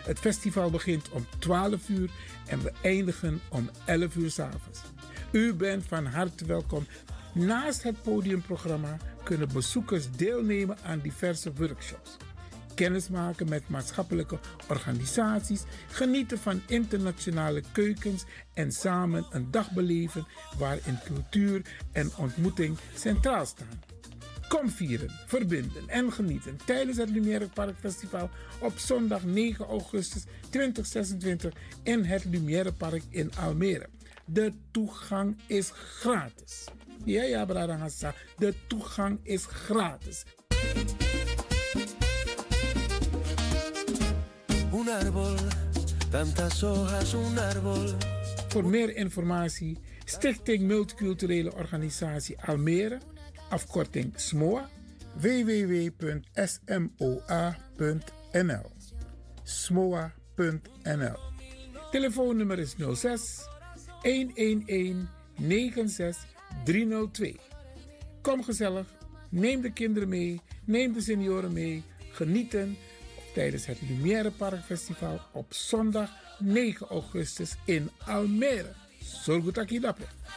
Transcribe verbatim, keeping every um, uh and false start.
Het festival begint om twaalf uur en we eindigen om elf uur 's avonds. U bent van harte welkom. Naast het podiumprogramma kunnen bezoekers deelnemen aan diverse workshops. Kennismaken met maatschappelijke organisaties, genieten van internationale keukens en samen een dag beleven waarin cultuur en ontmoeting centraal staan. Kom vieren, verbinden en genieten tijdens het Lumière Park Festival op zondag negen augustus tweeduizend zesentwintig in het Lumière Park in Almere. De toegang is gratis. Ja, ja, Bradangasa, de toegang is gratis. Un árbol, tantas hojas, un árbol. Voor meer informatie, Stichting Multiculturele Organisatie Almere, afkorting S M O A, w w w punt s m o a punt n l. s m o a punt n l. Telefoonnummer is nul zes, een een een, negen zes, drie nul twee. Kom gezellig, neem de kinderen mee, neem de senioren mee, genieten tijdens het Lumière Park Festival op zondag negen augustus in Almere. Sorgutakidape.